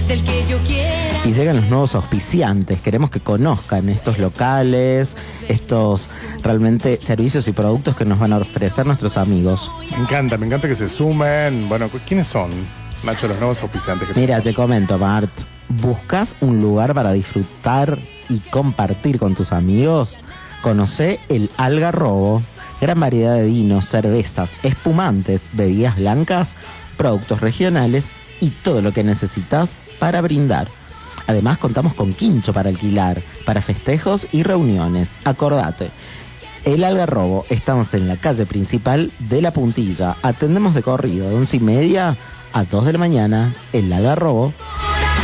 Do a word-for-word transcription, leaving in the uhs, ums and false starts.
del que yo quiera. Y llegan los nuevos auspiciantes. Queremos que conozcan estos locales, estos realmente servicios y productos que nos van a ofrecer nuestros amigos. Me encanta, me encanta que se sumen. Bueno, ¿quiénes son, Nacho, los nuevos auspiciantes que Mira, tenemos? te comento, Mart. ¿Buscas un lugar para disfrutar y compartir con tus amigos? Conocé el Algarrobo. Gran variedad de vinos, cervezas, espumantes, bebidas blancas, productos regionales y todo lo que necesitas para brindar. Además, contamos con quincho para alquilar, para festejos y reuniones. Acordate, el Algarrobo, estamos en la calle principal de La Puntilla. Atendemos de corrido de once y media a dos de la mañana. El Algarrobo